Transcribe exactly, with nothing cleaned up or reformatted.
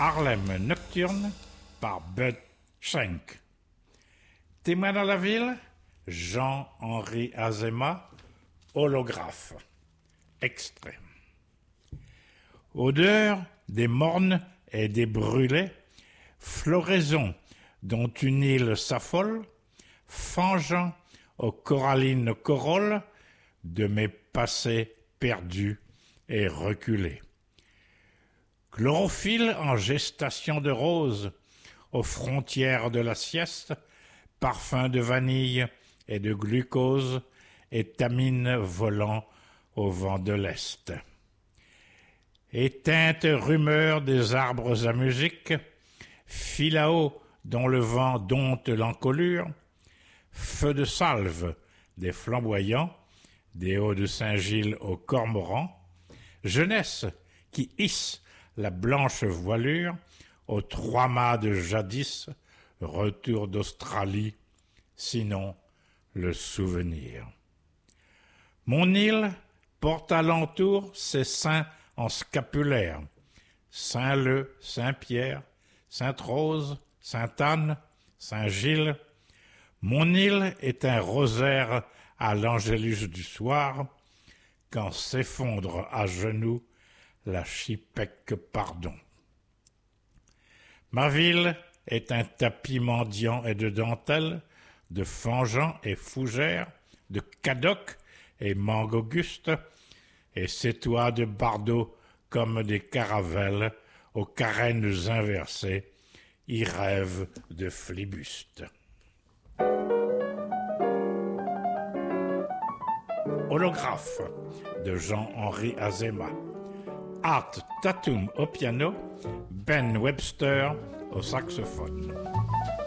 Harlem Nocturne par Bud Shank. Témoin dans la ville, Jean-Henri Azéma, holographe. Extrait. Odeur des mornes et des brûlés, floraison dont une île s'affole, fangeant aux corallines corolles de mes passés perdus et reculés. Chlorophylle en gestation de rose, aux frontières de la sieste, parfum de vanille et de glucose, étamine volant au vent de l'Est. Éteinte rumeur des arbres à musique, philao dont le vent dompte l'encolure, feu de salve des flamboyants, des hauts de Saint-Gilles au cormoran, jeunesse qui hisse la blanche voilure aux trois mâts de jadis, retour d'Australie, sinon le souvenir. Mon île porte alentour ses saints en scapulaire, Saint-Leu, Saint-Pierre, Sainte-Rose, Sainte-Anne, Saint-Gilles. Mon île est un rosaire à l'angélus du soir, quand s'effondre à genoux la chipèque pardon. Ma ville est un tapis mendiant et de dentelle, de fangeants et fougères, de cadocs et mangues augustes, et ses toits de bardeaux comme des caravelles aux carènes inversées y rêvent de flibustes. Holographe de Jean-Henri Azéma. Art Tatum au piano, Ben Webster au saxophone.